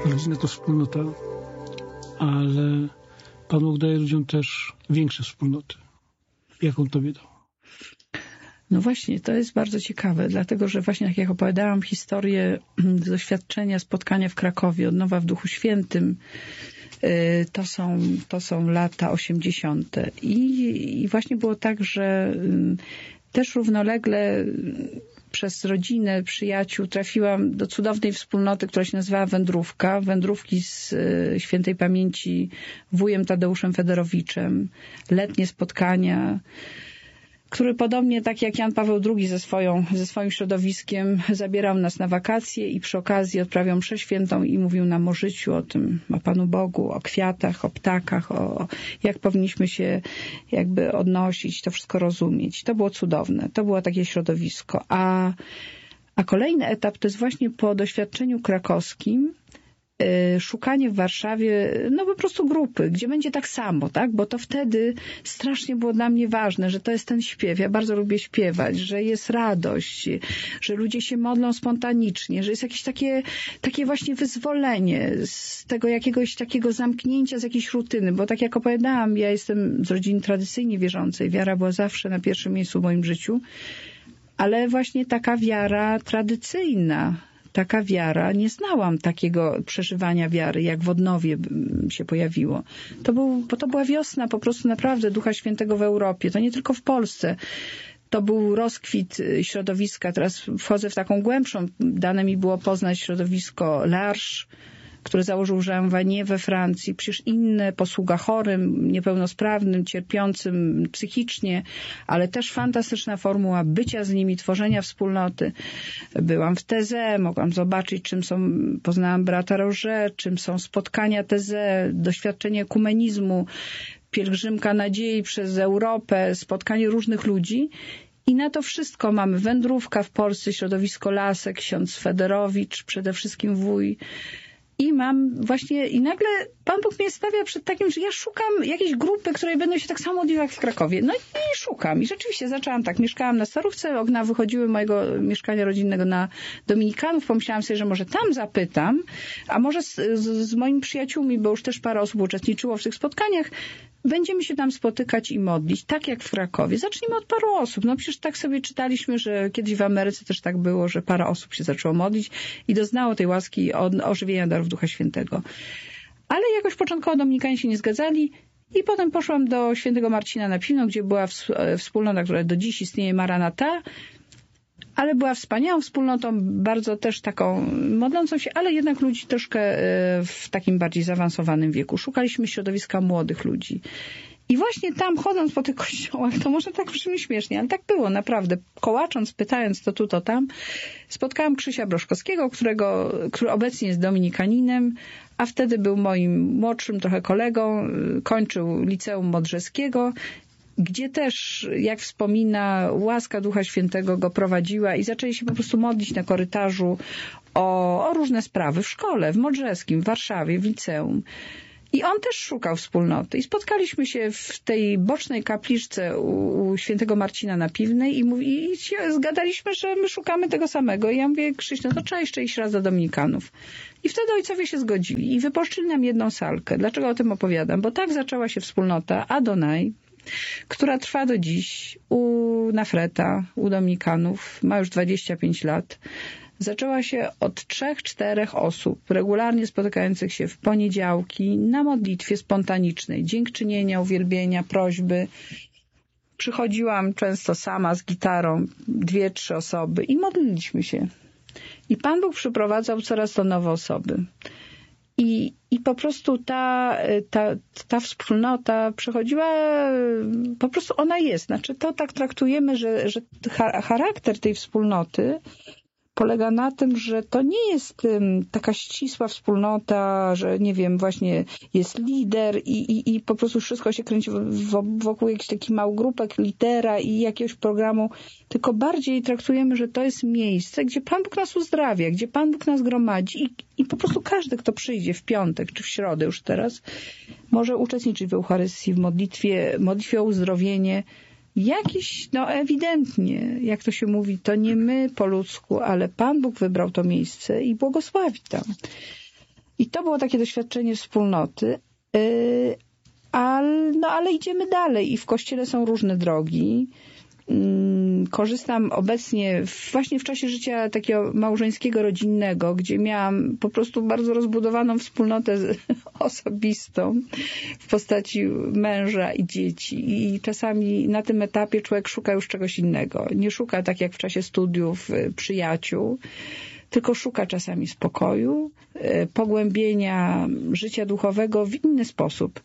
rodzina to wspólnota, ale Pan Bóg daje ludziom też większe wspólnoty. Jaką Tobie dał? No właśnie, to jest bardzo ciekawe, dlatego że właśnie tak jak opowiadałam historię z doświadczenia spotkania w Krakowie od nowa w Duchu Świętym, to są lata 80. I właśnie było tak, że też równolegle przez rodzinę, przyjaciół trafiłam do cudownej wspólnoty, która się nazywała Wędrówka. Wędrówki z świętej pamięci wujem Tadeuszem Federowiczem. Letnie spotkania, który podobnie tak jak Jan Paweł II ze swoim środowiskiem zabierał nas na wakacje i przy okazji odprawiał mszę świętą i mówił nam o życiu, o tym, o Panu Bogu, o kwiatach, o ptakach, o jak powinniśmy się jakby odnosić, to wszystko rozumieć. To było cudowne. To było takie środowisko. A kolejny etap to jest właśnie po doświadczeniu krakowskim szukanie w Warszawie, no po prostu grupy, gdzie będzie tak samo, tak? Bo to wtedy strasznie było dla mnie ważne, że to jest ten śpiew. Ja bardzo lubię śpiewać, że jest radość, że ludzie się modlą spontanicznie, że jest jakieś takie właśnie wyzwolenie z tego jakiegoś takiego zamknięcia z jakiejś rutyny, bo tak jak opowiadałam, ja jestem z rodziny tradycyjnie wierzącej. Wiara była zawsze na pierwszym miejscu w moim życiu, ale właśnie taka wiara tradycyjna, taka wiara, nie znałam takiego przeżywania wiary, jak w Odnowie się pojawiło. To była wiosna po prostu naprawdę Ducha Świętego w Europie. To nie tylko w Polsce. To był rozkwit środowiska. Teraz wchodzę w taką głębszą. Dane mi było poznać środowisko L'Arche, który założył Jean Vanier we Francji, przecież inne, posługa chorym, niepełnosprawnym, cierpiącym psychicznie, ale też fantastyczna formuła bycia z nimi, tworzenia wspólnoty. Byłam w Teze, mogłam zobaczyć, poznałam brata Roger, czym są spotkania Teze, doświadczenie ekumenizmu, pielgrzymka nadziei przez Europę, spotkanie różnych ludzi. I na to wszystko mamy wędrówka w Polsce, środowisko Lasek, ksiądz Federowicz, przede wszystkim wuj. I nagle Pan Bóg mnie stawia przed takim, że ja szukam jakiejś grupy, której będą się tak samo modliły jak w Krakowie. No i szukam. I rzeczywiście zaczęłam tak. Mieszkałam na Starówce, okna wychodziły mojego mieszkania rodzinnego na Dominikanów. Pomyślałam sobie, że może tam zapytam, a może z moimi przyjaciółmi, bo już też parę osób uczestniczyło w tych spotkaniach, będziemy się tam spotykać i modlić, tak jak w Krakowie. Zacznijmy od paru osób. No przecież tak sobie czytaliśmy, że kiedyś w Ameryce też tak było, że parę osób się zaczęło modlić i doznało tej łaski ożywienia darów Ducha Świętego. Ale jakoś początkowo Dominikanie się nie zgadzali i potem poszłam do świętego Marcina na Piwną, gdzie była wspólnota, która do dziś istnieje, Maranata, ale była wspaniałą wspólnotą, bardzo też taką modlącą się, ale jednak ludzi troszkę w takim bardziej zaawansowanym wieku. Szukaliśmy środowiska młodych ludzi. I właśnie tam, chodząc po tych kościołach, to może tak brzmi śmiesznie, ale tak było naprawdę. Kołacząc, pytając to tu, to tam, spotkałam Krzysia Broszkowskiego, który obecnie jest dominikaninem, a wtedy był moim młodszym trochę kolegą, kończył Liceum Modrzeskiego, gdzie też, jak wspomina, łaska Ducha Świętego go prowadziła i zaczęli się po prostu modlić na korytarzu o różne sprawy w szkole, w Modrzeskim, w Warszawie, w liceum. I on też szukał wspólnoty. I spotkaliśmy się w tej bocznej kapliczce u świętego Marcina na Piwnej i się zgadaliśmy, że my szukamy tego samego. I ja mówię, Krzyś, no to trzeba jeszcze iść raz do Dominikanów. I wtedy ojcowie się zgodzili i wypożyczyli nam jedną salkę. Dlaczego o tym opowiadam? Bo tak zaczęła się wspólnota Adonai, która trwa do dziś u Nafreta, u Dominikanów, ma już 25 lat. Zaczęła się od 3-4 osób, regularnie spotykających się w poniedziałki na modlitwie spontanicznej, dziękczynienia, uwielbienia, prośby. Przychodziłam często sama z gitarą, 2-3 osoby i modliliśmy się. I Pan Bóg przyprowadzał coraz to nowe osoby. I po prostu ta wspólnota przechodziła, po prostu ona jest. Znaczy to tak traktujemy, że charakter tej wspólnoty polega na tym, że to nie jest taka ścisła wspólnota, że nie wiem, właśnie jest lider i po prostu wszystko się kręci wokół jakichś takich małogrupek lidera i jakiegoś programu, tylko bardziej traktujemy, że to jest miejsce, gdzie Pan Bóg nas uzdrawia, gdzie Pan Bóg nas gromadzi i po prostu każdy, kto przyjdzie w piątek czy w środę już teraz, może uczestniczyć w Eucharystii, w modlitwie o uzdrowienie. Jakiś, ewidentnie, jak to się mówi, to nie my po ludzku, ale Pan Bóg wybrał to miejsce i błogosławi tam. I to było takie doświadczenie wspólnoty, ale idziemy dalej i w Kościele są różne drogi. Korzystam obecnie właśnie w czasie życia takiego małżeńskiego, rodzinnego, gdzie miałam po prostu bardzo rozbudowaną wspólnotę osobistą w postaci męża i dzieci. I czasami na tym etapie człowiek szuka już czegoś innego. Nie szuka tak jak w czasie studiów przyjaciół, tylko szuka czasami spokoju, pogłębienia życia duchowego w inny sposób.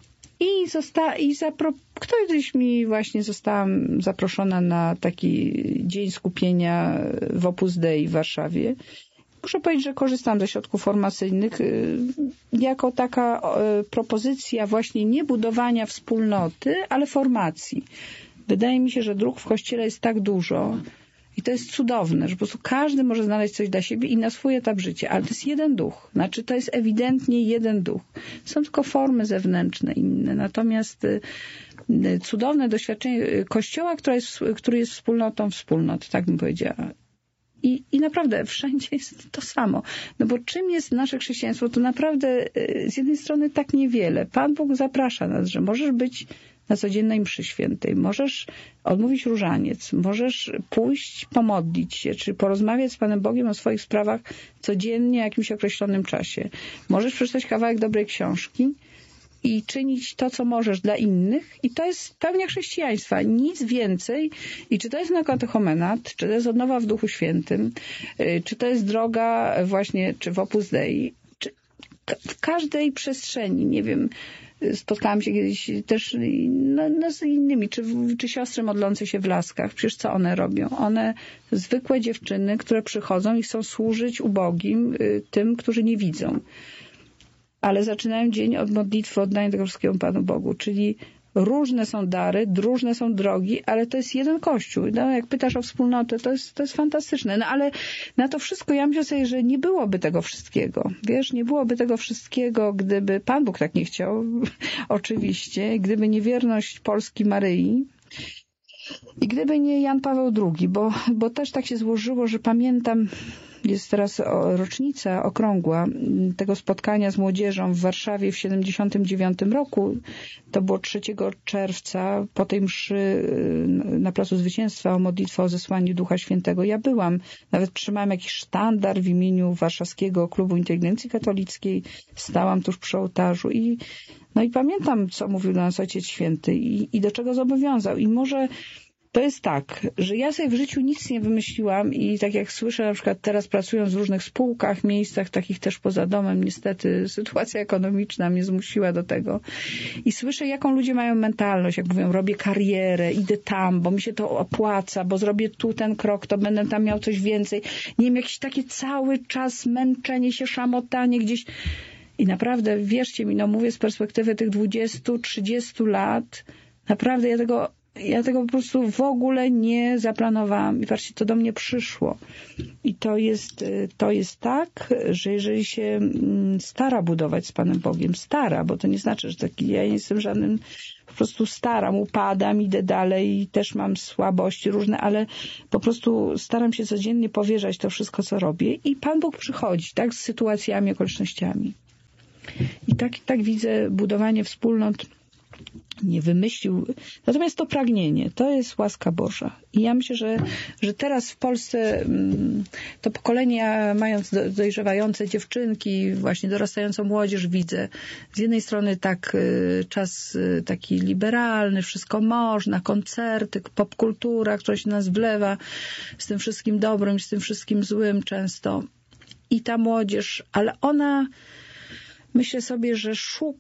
Kiedyś mi właśnie zostałam zaproszona na taki dzień skupienia w Opus Dei w Warszawie. Muszę powiedzieć, że korzystam ze środków formacyjnych jako taka propozycja właśnie nie budowania wspólnoty, ale formacji. Wydaje mi się, że dróg w Kościele jest tak dużo i to jest cudowne, że po prostu każdy może znaleźć coś dla siebie i na swój etap życia, ale to jest jeden duch. Znaczy to jest ewidentnie jeden duch. Są tylko formy zewnętrzne inne. Natomiast cudowne doświadczenie Kościoła, który jest wspólnotą wspólnot, tak bym powiedziała. I naprawdę wszędzie jest to samo. No bo czym jest nasze chrześcijaństwo? To naprawdę z jednej strony tak niewiele. Pan Bóg zaprasza nas, że możesz być na codziennej mszy świętej, możesz odmówić różaniec, możesz pójść, pomodlić się, czy porozmawiać z Panem Bogiem o swoich sprawach codziennie w jakimś określonym czasie. Możesz przeczytać kawałek dobrej książki i czynić to, co możesz dla innych i to jest pełnia chrześcijaństwa. Nic więcej. I czy to jest katechumenat, czy to jest odnowa w Duchu Świętym, czy to jest droga właśnie, czy w Opus Dei, czy w każdej przestrzeni, nie wiem, spotkałam się kiedyś też z innymi, czy siostry modlące się w Laskach. Przecież co one robią? One, zwykłe dziewczyny, które przychodzą i chcą służyć ubogim, tym, którzy nie widzą. Ale zaczynają dzień od modlitwy, oddania tego wszystkiego Panu Bogu. Czyli różne są dary, różne są drogi, ale to jest jeden Kościół. No, jak pytasz o wspólnotę, to jest fantastyczne. No ale na to wszystko ja myślę sobie, że nie byłoby tego wszystkiego. Wiesz, nie byłoby tego wszystkiego, gdyby Pan Bóg tak nie chciał, oczywiście, gdyby nie wierność Polski Maryi i gdyby nie Jan Paweł II, bo też tak się złożyło, że pamiętam, jest teraz rocznica okrągła tego spotkania z młodzieżą w Warszawie w 1979 roku. To było 3 czerwca po tej mszy na Placu Zwycięstwa o modlitwę o zesłaniu Ducha Świętego. Ja byłam, nawet trzymałam jakiś sztandar w imieniu Warszawskiego Klubu Inteligencji Katolickiej. Stałam tuż przy ołtarzu i pamiętam, co mówił do nas Ojciec Święty i do czego zobowiązał. I może to jest tak, że ja sobie w życiu nic nie wymyśliłam i tak jak słyszę, na przykład teraz pracując w różnych spółkach, miejscach takich też poza domem, niestety sytuacja ekonomiczna mnie zmusiła do tego i słyszę, jaką ludzie mają mentalność, jak mówią, robię karierę, idę tam, bo mi się to opłaca, bo zrobię tu ten krok, to będę tam miał coś więcej. Nie wiem, jakieś takie cały czas męczenie się, szamotanie gdzieś. I naprawdę, wierzcie mi, mówię z perspektywy tych 20-30 lat, naprawdę ja tego po prostu w ogóle nie zaplanowałam i patrzcie, to do mnie przyszło. I to jest tak, że jeżeli się stara budować z Panem Bogiem, bo to nie znaczy, że ja nie jestem żadnym, po prostu staram, upadam, idę dalej, też mam słabości różne, ale po prostu staram się codziennie powierzać to wszystko, co robię i Pan Bóg przychodzi, tak, z sytuacjami, okolicznościami. I tak widzę budowanie wspólnot. Nie wymyślił. Natomiast to pragnienie, to jest łaska Boża. I ja myślę, że teraz w Polsce to pokolenie, mając dojrzewające dziewczynki, właśnie dorastającą młodzież, widzę z jednej strony tak czas taki liberalny, wszystko można, koncerty, popkultura, która się nas wlewa z tym wszystkim dobrym, z tym wszystkim złym często. I ta młodzież, ale ona myślę sobie, że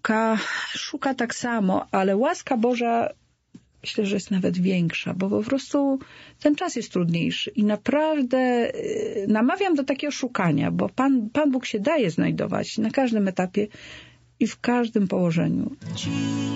szuka tak samo, ale łaska Boża myślę, że jest nawet większa, bo po prostu ten czas jest trudniejszy i naprawdę namawiam do takiego szukania, bo Pan Bóg się daje znajdować na każdym etapie i w każdym położeniu.